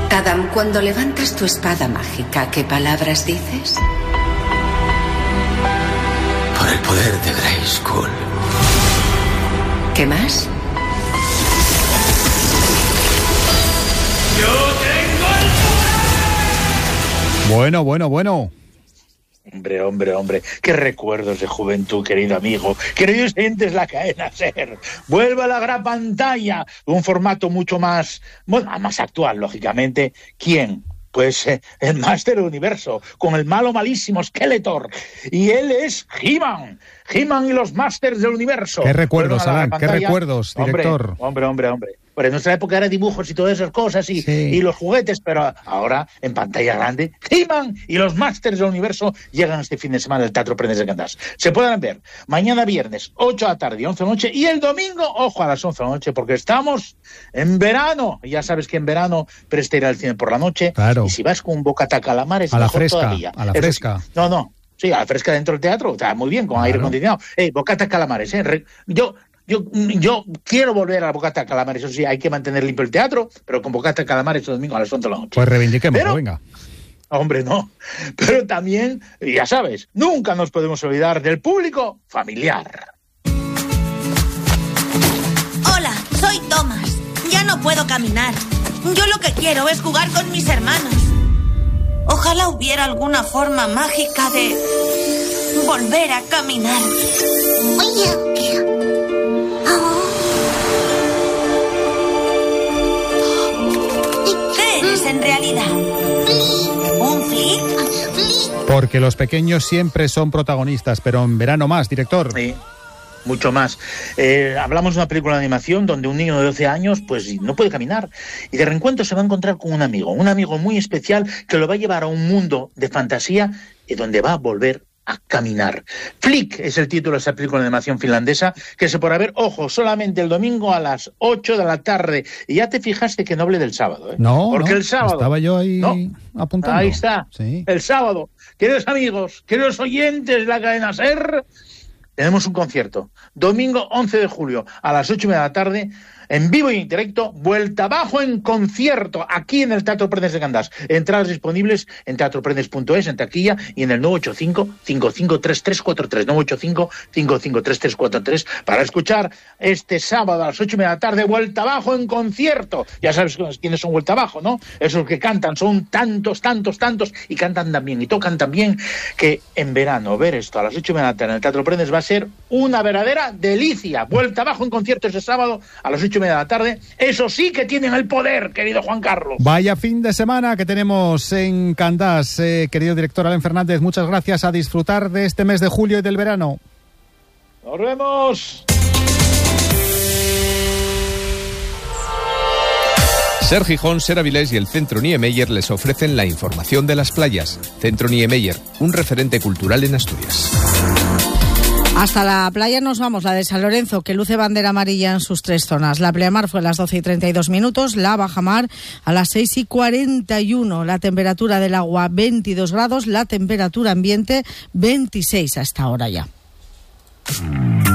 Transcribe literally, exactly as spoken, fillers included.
Adam, cuando levantas tu espada mágica, ¿qué palabras dices? Por el poder de Grayskull. ¿Qué más? ¡Yo tengo el poder! Bueno, bueno, bueno. Hombre, hombre, hombre, qué recuerdos de juventud, querido amigo. Queridos oyentes, la cadena SER. Vuelve a la gran pantalla, un formato mucho más, bueno, más actual, lógicamente. ¿Quién? Pues eh, el Máster del Universo, con el malo malísimo Skeletor. Y él es He-Man. He-Man y los Masters del Universo. ¿Qué recuerdos, Alan? ¿Qué recuerdos, director? Hombre, hombre, hombre, hombre. Pero en nuestra época era dibujos y todas esas cosas y, sí. y los juguetes, pero ahora en pantalla grande, He-Man y los Masters del Universo llegan este fin de semana al Teatro Prendes de Candás. Se podrán ver mañana viernes, ocho de la tarde y once de la noche, y el domingo, ojo, a las once de la noche, porque estamos en verano. Y ya sabes que en verano presta ir al cine por la noche. Claro. Y si vas con un bocata calamares, a la mejor fresca, todavía. A la Eso fresca. Sí. No, no. Sí, a la fresca dentro del teatro, está muy bien, con claro. aire acondicionado. Eh, bocata calamares, eh. Re- yo... Yo, yo quiero volver a la bocata de calamares, eso sí, hay que mantener limpio el teatro, pero con bocata de calamares el domingo a las once de la noche. Pues reivindiquemos, pero, venga. Hombre, no. Pero también, ya sabes, nunca nos podemos olvidar del público familiar. Hola, soy Thomas. Ya no puedo caminar. Yo lo que quiero es jugar con mis hermanos. Ojalá hubiera alguna forma mágica de volver a caminar. ¿Qué eres en realidad? ¿Un flick? Porque los pequeños siempre son protagonistas, pero en verano más, director. Sí. Mucho más. Eh, hablamos de una película de animación donde un niño de doce años pues no puede caminar y de reencuentro se va a encontrar con un amigo, un amigo muy especial que lo va a llevar a un mundo de fantasía y donde va a volver a caminar. Flick es el título de esa película de animación finlandesa que se podrá ver, ojo, solamente el domingo a las ocho de la tarde. Y ya te fijaste que no hablé del sábado, ¿eh? No, porque no, el sábado... estaba yo ahí ¿no? apuntando. Ahí está, sí. El sábado. Queridos amigos, queridos oyentes de la cadena SER, tenemos un concierto. Domingo once de julio a las ocho y media de la tarde, en vivo y en directo, vuelta abajo en concierto, aquí en el Teatro Prendes de Candás. Entradas disponibles en teatro prendes punto es, en taquilla, y en el nueve ocho cinco, cinco cinco tres tres cuatro tres, nueve ocho cinco, cinco cinco tres tres cuatro tres, para escuchar este sábado a las ocho y media de la tarde, vuelta abajo en concierto. Ya sabes quiénes son vuelta abajo, ¿no? Esos que cantan, son tantos, tantos, tantos, y cantan tan bien, y tocan tan bien, que en verano ver esto a las ocho y media de la tarde en el Teatro Prendes va a ser una verdadera delicia. Vuelta abajo en concierto ese sábado a las ocho y media de la tarde. Eso sí que tienen el poder, querido Juan Carlos. Vaya fin de semana que tenemos en Candás, eh, querido director Alan Fernández. Muchas gracias, a disfrutar de este mes de julio y del verano. Nos vemos. SER Gijón, SER Avilés y el Centro Niemeyer les ofrecen la información de las playas. Centro Niemeyer, un referente cultural en Asturias. Hasta la playa nos vamos, la de San Lorenzo, que luce bandera amarilla en sus tres zonas. La pleamar fue a las doce y treinta y dos minutos, la bajamar a las seis y cuarenta y uno. La temperatura del agua veintidós grados, la temperatura ambiente veintiséis hasta ahora ya.